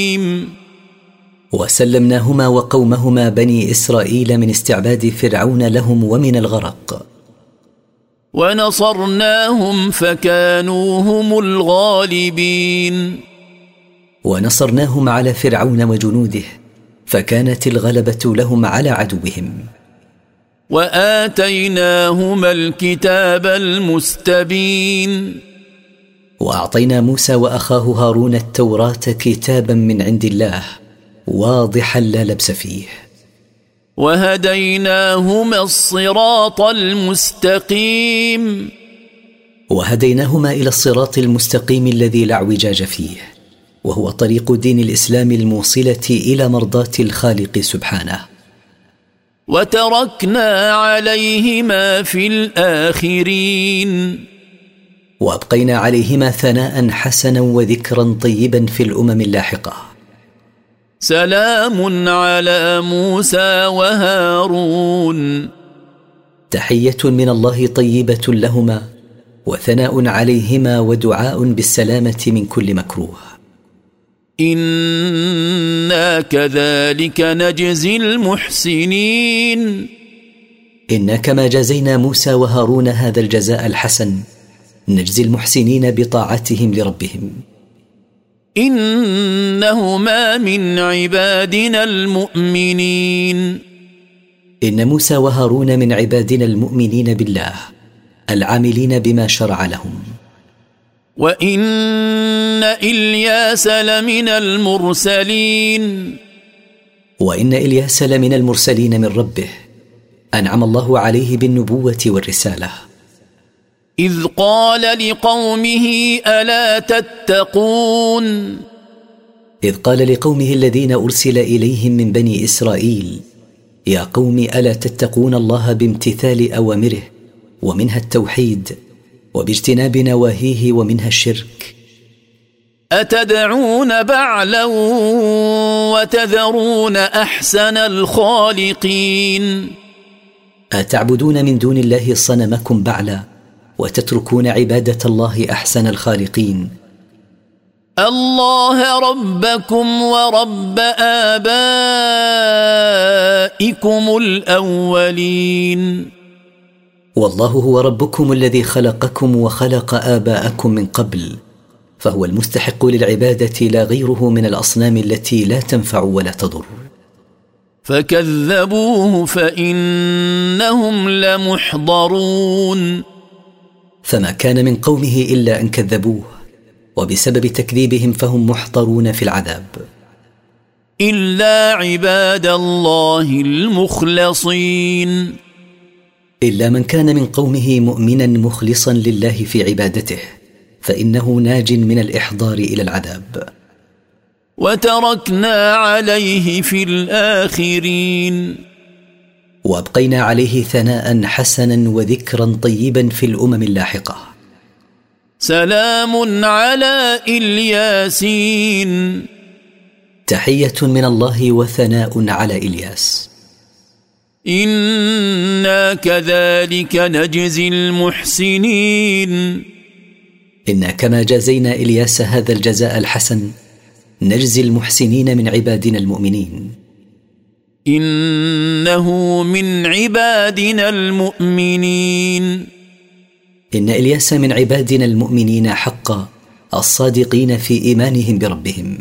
وسلمناهما وقومهما بني إسرائيل من استعباد فرعون لهم ومن الغرق. ونصرناهم فكانوا هم الغالبين. ونصرناهم على فرعون وجنوده فكانت الغلبة لهم على عدوهم. وآتيناهما الكتاب المستبين. وأعطينا موسى وأخاه هارون التوراة كتابا من عند الله واضحا لا لبس فيه. وهديناهما الصراط المستقيم. وهديناهما إلى الصراط المستقيم الذي لا اعوجاج فيه، وهو طريق دين الإسلام الموصلة إلى مرضاة الخالق سبحانه. وتركنا عليهما في الآخرين. وأبقينا عليهما ثناء حسنا وذكرا طيبا في الأمم اللاحقة. سلام على موسى وهارون. تحية من الله طيبة لهما وثناء عليهما ودعاء بالسلامة من كل مكروه. إنا كذلك نجزي المحسنين. إنا كما جزينا موسى وهارون هذا الجزاء الحسن نجزي المحسنين بطاعتهم لربهم. إنهما من عبادنا المؤمنين. إن موسى وهارون من عبادنا المؤمنين بالله العاملين بما شرع لهم. وإن إلياس لمن المرسلين. وإن إلياس لمن المرسلين من ربه أنعم الله عليه بالنبوة والرسالة. إذ قال لقومه ألا تتقون. إذ قال لقومه الذين أرسل إليهم من بني إسرائيل يا قوم ألا تتقون الله بامتثال أوامره ومنها التوحيد وباجتناب نواهيه ومنها الشرك. أتدعون بعلا وتذرون أحسن الخالقين. أتعبدون من دون الله صنمكم بعلا وتتركون عبادة الله أحسن الخالقين. الله ربكم ورب آبائكم الأولين. والله هو ربكم الذي خلقكم وخلق آباءكم من قبل، فهو المستحق للعبادة لا غيره من الأصنام التي لا تنفع ولا تضر. فكذبوه فإنهم لمحضرون. فما كان من قومه إلا أن كذبوه، وبسبب تكذيبهم فهم محضرون في العذاب. إلا عباد الله المخلصين. إلا من كان من قومه مؤمنا مخلصا لله في عبادته فإنه ناج من الإحضار إلى العذاب. وتركنا عليه في الآخرين. وأبقينا عليه ثناء حسنا وذكرا طيبا في الأمم اللاحقة. سلام على الياسين. تحية من الله وثناء على إلياس. إنا كذلك نجزي المحسنين. إنا كما جازينا إلياس هذا الجزاء الحسن نجزي المحسنين من عبادنا المؤمنين. إنه من عبادنا المؤمنين. إن إلياس من عبادنا المؤمنين حقا الصادقين في إيمانهم بربهم.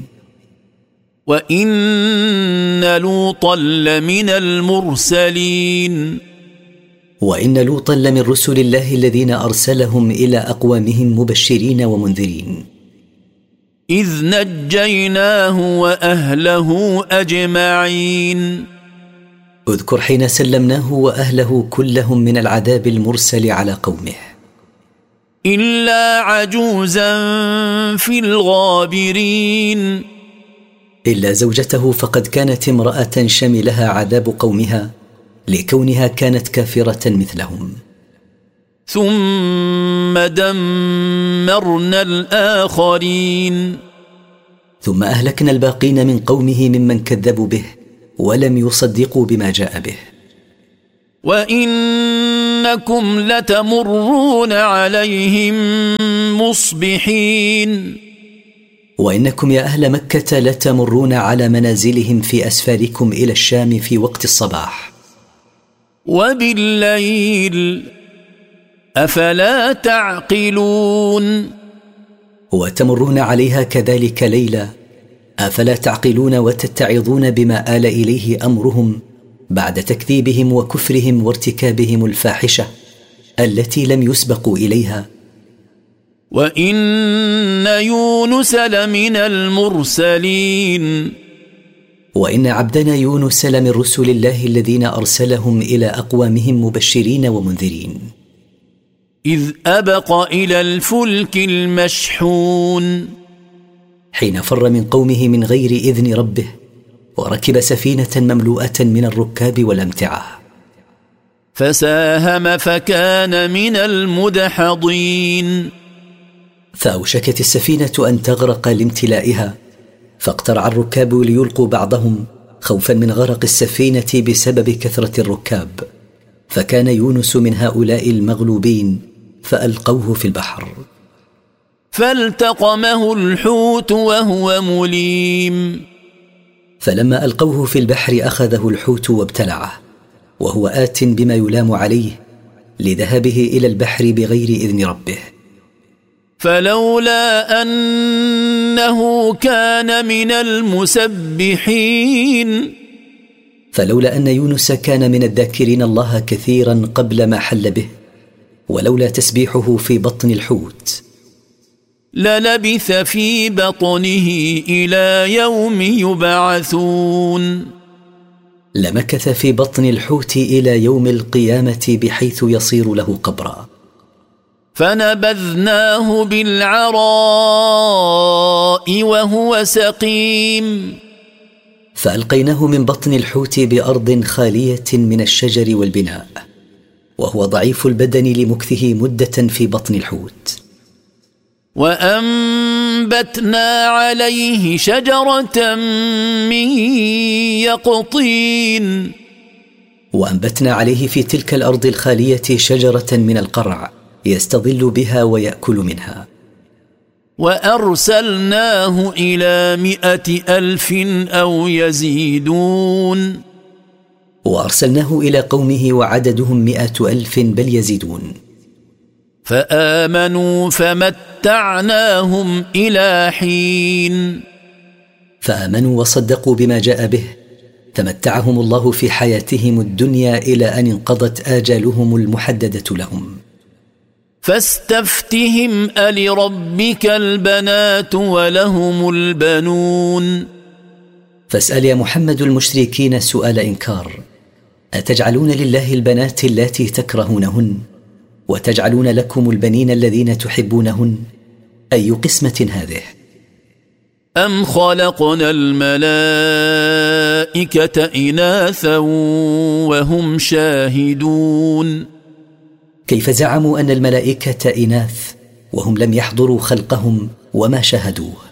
وإن لوطا لمن المرسلين. وإن لوطا لمن رسل الله الذين أرسلهم إلى أقوامهم مبشرين ومنذرين. إذ نجيناه وأهله أجمعين. اذكر حين سلمناه وأهله كلهم من العذاب المرسل على قومه. إلا عجوزا في الغابرين. إلا زوجته فقد كانت امرأة شملها عذاب قومها لكونها كانت كافرة مثلهم. ثم دمرنا الآخرين. ثم أهلكنا الباقين من قومه ممن كذبوا به ولم يصدقوا بما جاء به. وإنكم لتمرون عليهم مصبحين. وإنكم يا أهل مكة لتمرون على منازلهم في أسفاركم إلى الشام في وقت الصباح وبالليل أفلا تعقلون وتمرون عليها كذلك ليلا أفلا تعقلون وتتعظون بما آل إليه أمرهم بعد تكذيبهم وكفرهم وارتكابهم الفاحشة التي لم يسبقوا إليها. وإن يونس لمن المرسلين وإن عبدنا يونس لمن رسل الله الذين أرسلهم إلى أقوامهم مبشرين ومنذرين إذ أبق إلى الفلك المشحون حين فر من قومه من غير إذن ربه وركب سفينة مملوءة من الركاب والأمتعة فساهم فكان من المدحضين فأوشكت السفينة أن تغرق لامتلائها فاقترع الركاب ليلقوا بعضهم خوفا من غرق السفينة بسبب كثرة الركاب فكان يونس من هؤلاء المغلوبين فألقوه في البحر فالتقمه الحوت وهو مليم فلما ألقوه في البحر أخذه الحوت وابتلعه وهو آت بما يلام عليه لذهابه إلى البحر بغير إذن ربه فلولا أنه كان من المسبحين فلولا أن يونس كان من الذاكرين الله كثيرا قبل ما حل به ولولا تسبيحه في بطن الحوت للبث في بطنه إلى يوم يبعثون لمكث في بطن الحوت إلى يوم القيامة بحيث يصير له قبرا فنبذناه بالعراء وهو سقيم فألقيناه من بطن الحوت بأرض خالية من الشجر والبناء وهو ضعيف البدن لمكثه مدة في بطن الحوت وأنبتنا عليه شجرة من يقطين وأنبتنا عليه في تلك الأرض الخالية شجرة من القرع يستظل بها ويأكل منها وأرسلناه إلى 100,000 أو يزيدون وأرسلناه إلى قومه وعددهم 100,000 بل يزيدون فآمنوا فمتعناهم إلى حين فآمنوا وصدقوا بما جاء به فمتعهم الله في حياتهم الدنيا إلى أن انقضت آجالهم المحددة لهم فاستفتهم ألربك البنات ولهم البنون فاسأل يا محمد المشركين سؤال إنكار أتجعلون لله البنات اللاتي تكرهونهن وتجعلون لكم البنين الذين تحبونهن أي قسمة هذه أم خلقنا الملائكة إناثا وهم شاهدون كيف زعموا أن الملائكة إناث وهم لم يحضروا خلقهم وما شاهدوه